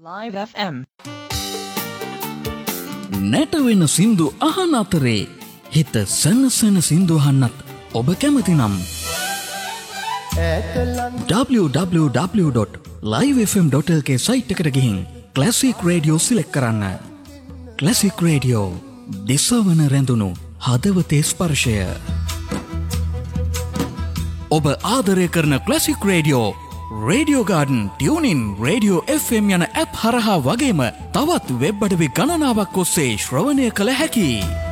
Live FM. නැටවෙන සින්දු අහන අතරේ හිත සනසන සින්දු අහන්නත් ඔබ කැමති නම් www.livefm.lk සයිට් එකට ගිහින් ක්ලාසික් රේඩියෝ සිලෙක්ට් කරන්න. ක්ලාසික් රේඩියෝ දිසවන රැඳුණු හදවතේ ස්පර්ශය. ඔබ ආදරය කරන classic radio radio garden, tuning, radio FM යන ඇප් හරහා වගේම තවත් වෙබ් අඩවි ගණනාවක් ඔස්සේ ශ්‍රවණය කළ හැකියි.